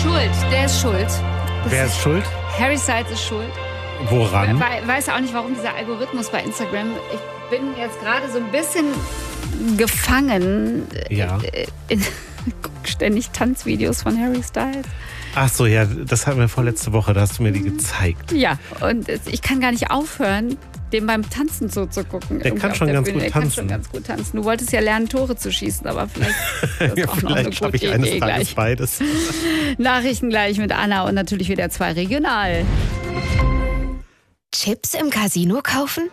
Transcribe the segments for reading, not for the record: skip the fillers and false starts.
schuld. Der ist schuld. Wer ist schuld? Harry Styles ist schuld. Woran? Ich weiß auch nicht, warum dieser Algorithmus bei Instagram. Ich bin jetzt gerade so ein bisschen gefangen. Ja. Guck ständig Tanzvideos von Harry Styles. Ach so, ja, das hatten wir vorletzte Woche, da hast du mir die gezeigt. Ja, und ich kann gar nicht aufhören, dem beim Tanzen zuzugucken. Der kann schon ganz gut tanzen. Der kann schon ganz gut tanzen. Du wolltest ja lernen, Tore zu schießen, aber vielleicht ist das auch noch eine gute ich eines Idee Tages gleich. beides. Nachrichten gleich mit Anna und natürlich wieder 2 regional. Chips im Casino kaufen?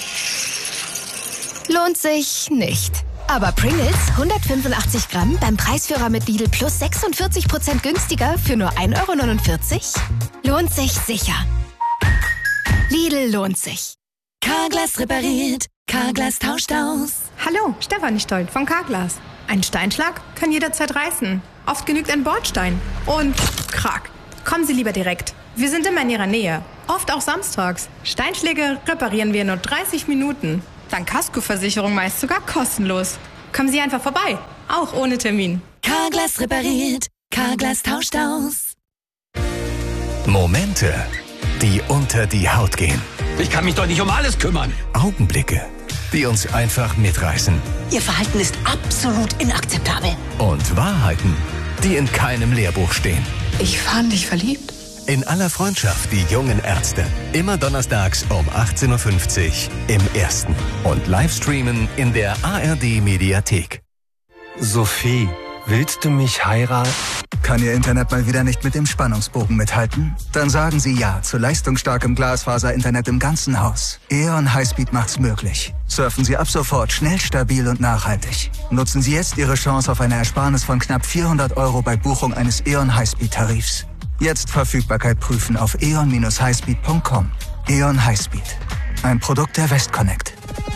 Lohnt sich nicht. Aber Pringles 185 Gramm beim Preisführer mit Lidl plus 46% günstiger für nur 1,49 € lohnt sich sicher. Lidl lohnt sich. Carglass repariert, Carglass tauscht aus. Hallo, Stefanie Stoll von Carglass. Ein Steinschlag kann jederzeit reißen. Oft genügt ein Bordstein. Und krack. Kommen Sie lieber direkt. Wir sind immer in Ihrer Nähe. Oft auch samstags. Steinschläge reparieren wir in nur 30 Minuten. Dank Kaskoversicherung meist sogar kostenlos. Kommen Sie einfach vorbei. Auch ohne Termin. Carglass repariert, Carglass tauscht aus. Momente, die unter die Haut gehen. Ich kann mich doch nicht um alles kümmern. Augenblicke, die uns einfach mitreißen. Ihr Verhalten ist absolut inakzeptabel. Und Wahrheiten, die in keinem Lehrbuch stehen. Ich fand dich verliebt. In aller Freundschaft, die jungen Ärzte. Immer donnerstags um 18.50 Uhr im Ersten. Und Livestreamen in der ARD-Mediathek. Sophie, willst du mich heiraten? Kann Ihr Internet mal wieder nicht mit dem Spannungsbogen mithalten? Dann sagen Sie ja zu leistungsstarkem Glasfaser-Internet im ganzen Haus. E.ON Highspeed macht's möglich. Surfen Sie ab sofort schnell, stabil und nachhaltig. Nutzen Sie jetzt Ihre Chance auf eine Ersparnis von knapp 400 € bei Buchung eines E.ON Highspeed-Tarifs. Jetzt Verfügbarkeit prüfen auf eon-highspeed.com. E.ON Highspeed. Ein Produkt der Westconnect.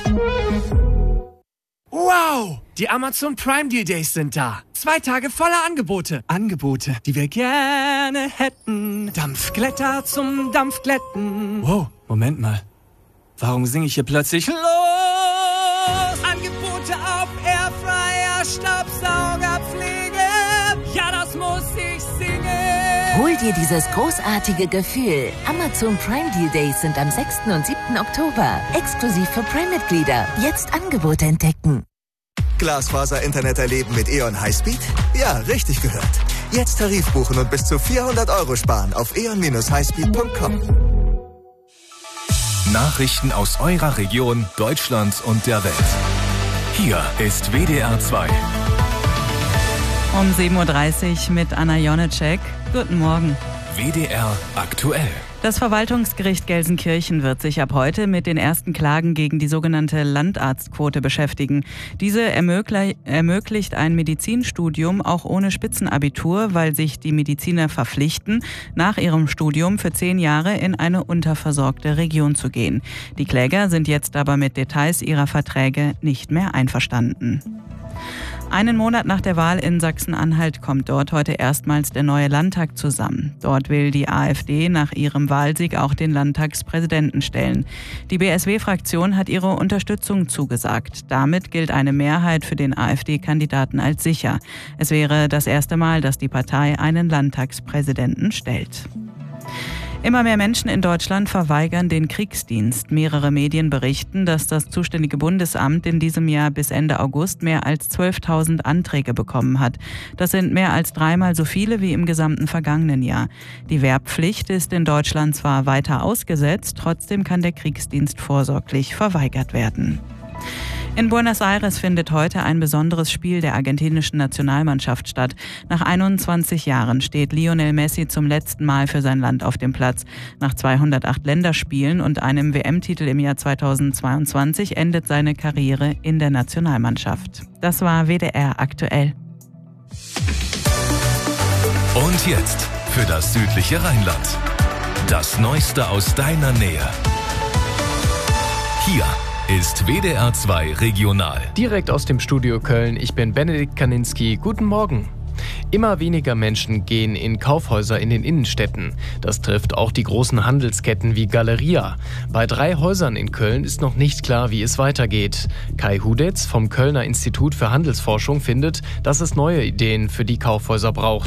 Wow! Die Amazon Prime Deal Days sind da. 2 Tage voller Angebote. Angebote, die wir gerne hätten. Dampfglätter zum Dampfglätten. Wow, Moment mal. Warum singe ich hier plötzlich los? Angebote auf Airfryer, Staubsaugerpflege. Ja, das muss ich singen. Hol dir dieses großartige Gefühl. Amazon Prime Deal Days sind am 6. und 7. Oktober. Exklusiv für Prime-Mitglieder. Jetzt Angebote entdecken. Glasfaser-Internet erleben mit E.ON Highspeed? Ja, richtig gehört. Jetzt Tarif buchen und bis zu 400 € sparen auf eon-highspeed.com. Nachrichten aus eurer Region, Deutschland und der Welt. Hier ist WDR 2. Um 7.30 Uhr mit Anna Jonecek. Guten Morgen. WDR aktuell. Das Verwaltungsgericht Gelsenkirchen wird sich ab heute mit den ersten Klagen gegen die sogenannte Landarztquote beschäftigen. Diese ermöglicht ein Medizinstudium auch ohne Spitzenabitur, weil sich die Mediziner verpflichten, nach ihrem Studium für 10 Jahre in eine unterversorgte Region zu gehen. Die Kläger sind jetzt aber mit Details ihrer Verträge nicht mehr einverstanden. Einen Monat nach der Wahl in Sachsen-Anhalt kommt dort heute erstmals der neue Landtag zusammen. Dort will die AfD nach ihrem Wahlsieg auch den Landtagspräsidenten stellen. Die BSW-Fraktion hat ihre Unterstützung zugesagt. Damit gilt eine Mehrheit für den AfD-Kandidaten als sicher. Es wäre das erste Mal, dass die Partei einen Landtagspräsidenten stellt. Immer mehr Menschen in Deutschland verweigern den Kriegsdienst. Mehrere Medien berichten, dass das zuständige Bundesamt in diesem Jahr bis Ende August mehr als 12.000 Anträge bekommen hat. Das sind mehr als 3-mal so viele wie im gesamten vergangenen Jahr. Die Wehrpflicht ist in Deutschland zwar weiter ausgesetzt, trotzdem kann der Kriegsdienst vorsorglich verweigert werden. In Buenos Aires findet heute ein besonderes Spiel der argentinischen Nationalmannschaft statt. Nach 21 Jahren steht Lionel Messi zum letzten Mal für sein Land auf dem Platz. Nach 208 Länderspielen und einem WM-Titel im Jahr 2022 endet seine Karriere in der Nationalmannschaft. Das war WDR aktuell. Und jetzt für das südliche Rheinland. Das Neueste aus deiner Nähe. Hier ist WDR 2 Regional. Direkt aus dem Studio Köln, ich bin Benedikt Kaninski. Guten Morgen. Immer weniger Menschen gehen in Kaufhäuser in den Innenstädten. Das trifft auch die großen Handelsketten wie Galeria. Bei 3 Häusern in Köln ist noch nicht klar, wie es weitergeht. Kai Hudetz vom Kölner Institut für Handelsforschung findet, dass es neue Ideen für die Kaufhäuser braucht.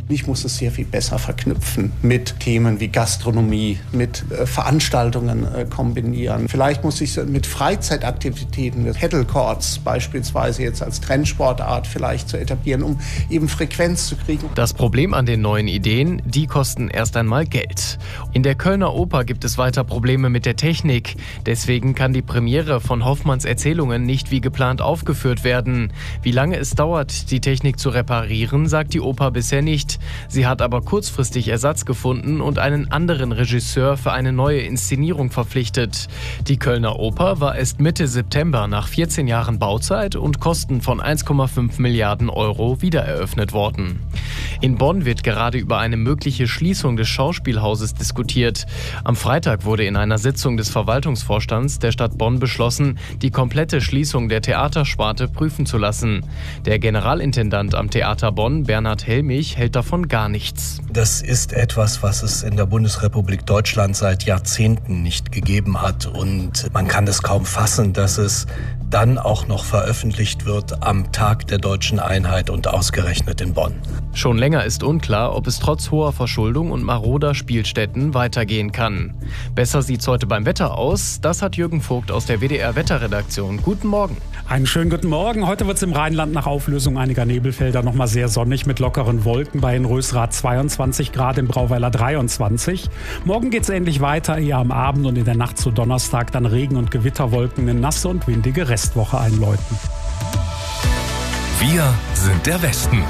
Ich muss es sehr viel besser verknüpfen mit Themen wie Gastronomie, mit Veranstaltungen kombinieren. Vielleicht muss ich es mit Freizeitaktivitäten, mit Paddlecourts beispielsweise jetzt als Trendsportart vielleicht zu etablieren, um eben Frequenz zu kriegen. Das Problem an den neuen Ideen, die kosten erst einmal Geld. In der Kölner Oper gibt es weiter Probleme mit der Technik. Deswegen kann die Premiere von Hoffmanns Erzählungen nicht wie geplant aufgeführt werden. Wie lange es dauert, die Technik zu reparieren, sagt die Oper bisher nicht. Sie hat aber kurzfristig Ersatz gefunden und einen anderen Regisseur für eine neue Inszenierung verpflichtet. Die Kölner Oper war erst Mitte September nach 14 Jahren Bauzeit und Kosten von 1,5 Milliarden Euro wiedereröffnet worden. In Bonn wird gerade über eine mögliche Schließung des Schauspielhauses diskutiert. Am Freitag wurde in einer Sitzung des Verwaltungsvorstands der Stadt Bonn beschlossen, die komplette Schließung der Theatersparte prüfen zu lassen. Der Generalintendant am Theater Bonn, Bernhard Helmich, hält davon gar nichts. Das ist etwas, was es in der Bundesrepublik Deutschland seit Jahrzehnten nicht gegeben hat. Und man kann es kaum fassen, dass es dann auch noch veröffentlicht wird am Tag der deutschen Einheit und ausgerechnet in Bonn. Schon länger ist unklar, ob es trotz hoher Verschuldung und maroder Spielstätten weitergehen kann. Besser sieht's heute beim Wetter aus. Das hat Jürgen Vogt aus der WDR-Wetterredaktion. Guten Morgen. Einen schönen guten Morgen. Heute wird es im Rheinland nach Auflösung einiger Nebelfelder noch mal sehr sonnig mit lockeren Wolken. Bei Rösrath 22 Grad, im Brauweiler 23. Morgen geht es ähnlich weiter, eher am Abend und in der Nacht zu Donnerstag dann Regen- und Gewitterwolken, eine nasse und windige Restwoche einläuten. Wir sind der Westen.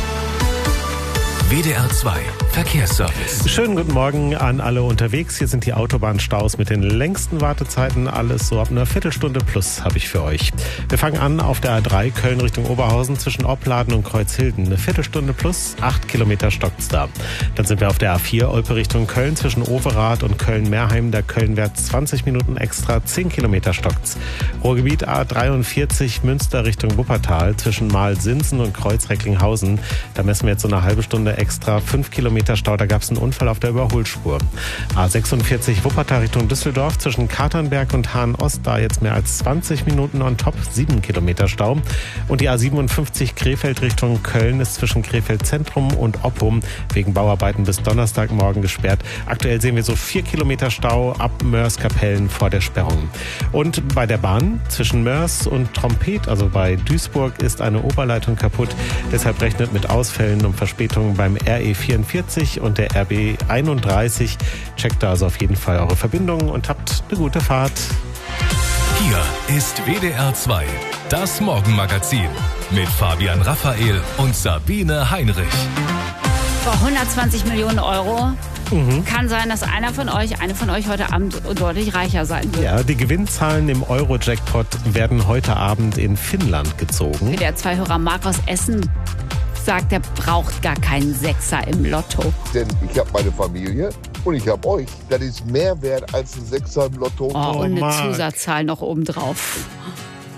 WDR 2 Verkehrsservice. Schönen guten Morgen an alle unterwegs. Hier sind die Autobahnstaus mit den längsten Wartezeiten. Alles so ab einer Viertelstunde plus habe ich für euch. Wir fangen an auf der A3 Köln Richtung Oberhausen zwischen Opladen und Kreuzhilden. Eine Viertelstunde plus, 8 Kilometer stockt's da. Dann sind wir auf der A4 Olpe Richtung Köln zwischen Overath und Köln-Meerheim. Der Köln-Wert 20 Minuten extra, 10 Kilometer stockt's. Ruhrgebiet A43 Münster Richtung Wuppertal zwischen Mahlsinsen und Kreuz-Recklinghausen. Da messen wir jetzt so eine halbe Stunde extra, 5 Kilometer Stau, da gab es einen Unfall auf der Überholspur. A46 Wuppertal Richtung Düsseldorf zwischen Katernberg und Hahn-Ost, da jetzt mehr als 20 Minuten on top, 7 Kilometer Stau. Und die A57 Krefeld Richtung Köln ist zwischen Krefeld Zentrum und Oppum wegen Bauarbeiten bis Donnerstagmorgen gesperrt. Aktuell sehen wir so 4 Kilometer Stau ab Mörs-Kapellen vor der Sperrung. Und bei der Bahn zwischen Mörs und Trompet, also bei Duisburg, ist eine Oberleitung kaputt. Deshalb rechnet mit Ausfällen und Verspätungen beim RE44 und der RB 31. Checkt da also auf jeden Fall eure Verbindungen und habt eine gute Fahrt. Hier ist WDR 2, das Morgenmagazin mit Fabian Raphael und Sabine Heinrich. Vor 120 Millionen Euro. Kann sein, dass eine von euch heute Abend deutlich reicher sein wird. Ja, die Gewinnzahlen im Euro-Jackpot werden heute Abend in Finnland gezogen. WDR-2-Hörer Marc aus Essen sagt, er braucht gar keinen Sechser im Lotto. Denn ich habe meine Familie und ich habe euch. Das ist mehr wert als ein Sechser im Lotto. Und eine Zusatzzahl noch obendrauf.